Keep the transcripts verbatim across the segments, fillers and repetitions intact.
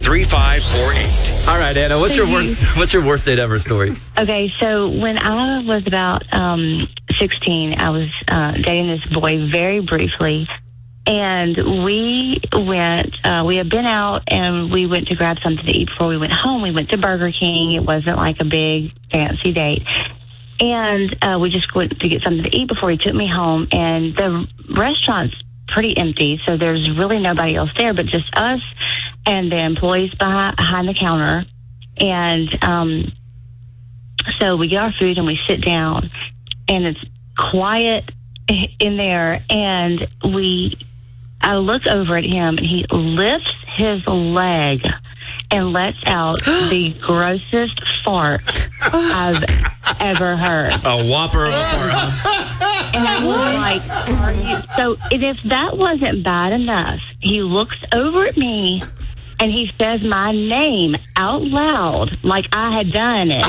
three five four eight. All right, Anna, what's your worst what's your worst date ever story? Okay, so when I was about um, sixteen, I was uh, dating this boy very briefly, and we went, uh, we had been out, and we went to grab something to eat before we went home. We went to Burger King. It wasn't like a big, fancy date. And uh, we just went to get something to eat before he took me home, and the restaurant's pretty empty, so there's really nobody else there but just us and the employees behind, behind the counter. And um, so we get our food and we sit down, and it's quiet in there. And we, I look over at him, and he lifts his leg and lets out the grossest fart I've ever heard. A whopper of a fart, huh? And I was like, are you? So, and if that wasn't bad enough, he looks over at me and he says my name out loud like I had done it.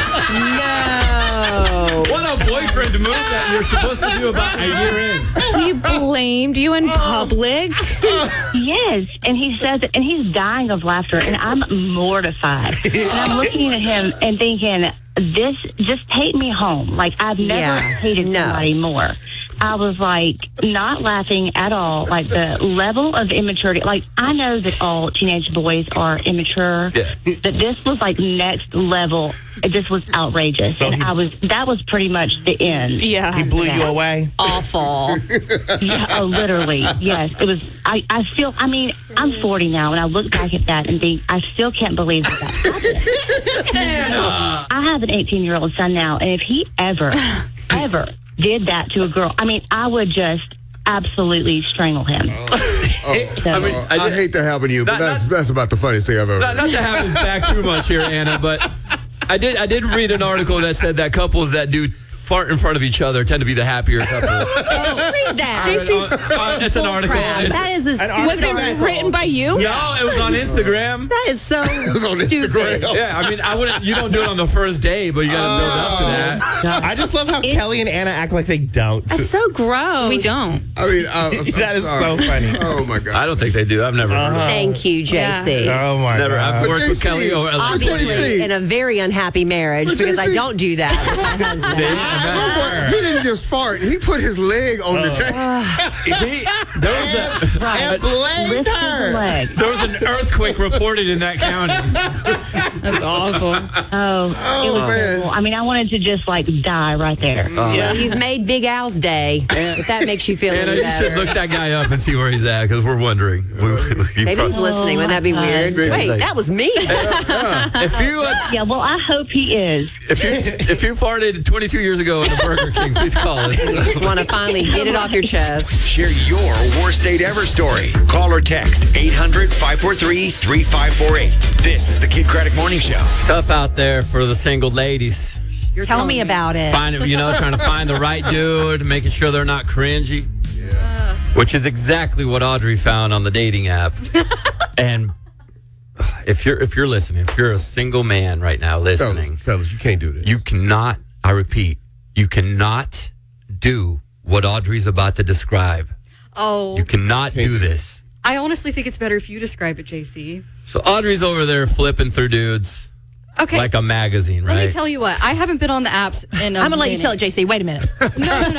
No. What a boyfriend move that you're supposed to do about a year in. He blamed you in public? Yes, and he says it, and he's dying of laughter, and I'm mortified. And I'm looking at him and thinking, this, just take me home. Like, I've never Yeah, hated no. somebody more. I was like not laughing at all. Like the level of immaturity. Like I know that all teenage boys are immature, Yeah. but this was like next level. This was outrageous, So and he- I was. That was pretty much the end. Yeah. He blew you away? Awful. Yeah, oh, literally. Yes, it was. I, I still. I mean, I'm forty now, and I look back at that and think I still can't believe that that happened. I have an eighteen-year-old son now, and if he ever, ever did that to a girl, I mean, I would just absolutely strangle him. Oh, So- I mean, I, I did- hate that happen to you, but Not- that's not- that's about the funniest thing I've ever Not, heard. not to have us back too much here, Anna, but I did I did read an article that said that couples that do fart in front of each other tend to be the happier couple. Read that. Uh, uh, it's an article. Crap. It's- That is a An stupid Was it article. written by you? No, it was on Instagram. That is so was on stupid. Instagram. Yeah, I mean, I wouldn't. You don't do it on the first day, but you got to build up to that. I just love how Kelly and Anna act like they don't. That's so gross. We don't. I mean, uh, I'm That is sorry. so funny. Oh my god. I don't think they do. I've never heard of it. Thank you, J C. Oh my Never. god. I've worked with J C, Kelly over. Obviously, J C. in a very unhappy marriage But because J I C don't do that with my husband. He didn't just fart. He put his leg on the table. He- there was a Right. And blamed Lift his her. leg. there was an earthquake reported in that county. That's awful. Oh, it was man. horrible. I mean, I wanted to just like die right there. Well, you've made Big Al's day. If that makes you feel Anna, any you better. should look that guy up and see where he's at because we're wondering. We- he Maybe he's probably- listening. Wouldn't that be Oh, my weird? God. Wait, that was me. If you uh, Yeah, well, I hope he is. if you if you farted twenty-two years ago in a Burger King, please call us. Just want to finally get it off your chest. Share your worst date ever story. Call or text eight hundred, five four three, three five four eight. This is the Kid Craddock Morning Show. Tough out there for the single ladies. Tell me about it. Find you know, trying to find the right dude, making sure they're not cringy. Yeah. Which is exactly what Audrey found on the dating app. And if you're if you're listening, if you're a single man right now listening, Fellas, fellas, you can't do this. you cannot, I repeat, you cannot do what Audrey's about to describe. Oh, You cannot do this. I honestly think it's better if you describe it, J C. So Audrey's over there flipping through dudes Okay. like a magazine, Let right? me tell you what. I haven't been on the apps in a I'm going to let you minute. tell it, J C. Wait a minute. No, no, no.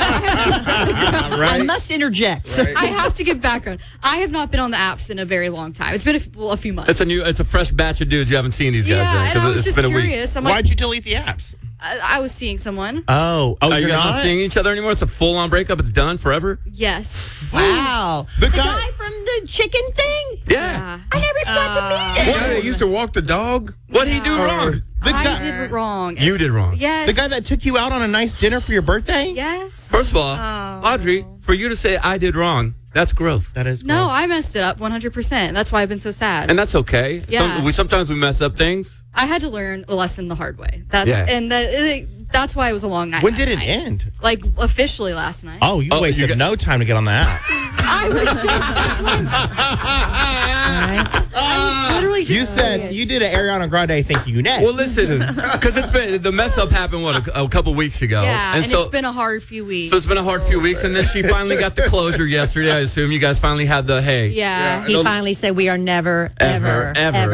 I have, to, Right? I must interject. I have to give background. I have not been on the apps in a very long time. It's been a, f- well, a few months. It's a new, it's a fresh batch of dudes you haven't seen these guys. yeah, in, and 'cause I was it's just been a week. curious. I'm like, Why'd you delete the apps? I, I was seeing someone. Oh, oh, Are you you're guys not not? seeing each other anymore? It's a full-on breakup. It's done forever. Yes. Wow. The The guy- guy from the chicken thing? Yeah. I never even got to meet him. Yeah, they used to walk the dog. What'd he do wrong? The I guy, did wrong. You It's- did wrong. Yes. the guy that took you out on a nice dinner for your birthday? Yes. First of all, Oh. Audrey, for you to say I did wrong, that's growth. That is No, cool. I messed it up one hundred percent. That's why I've been so sad. And that's okay. Yeah. Some, we Sometimes we mess up things. I had to learn a lesson the hard way. That's Yeah. and that, it, that's why it was a long night. When last did it night. end? Like officially last night. Oh, you Oh, wasted you got- no time to get on the app. I was just that's what I'm saying. I was literally just You said curious. you did an Ariana Grande thank you next. Well, listen, because it's been the mess up happened what a, a couple weeks ago. Yeah, and, so it's been a hard few weeks. so it's been a hard few weeks, and then she finally got the closure yesterday. I assume you guys finally had the hey. Yeah. He finally said, we are never, Ever, ever, ever. ever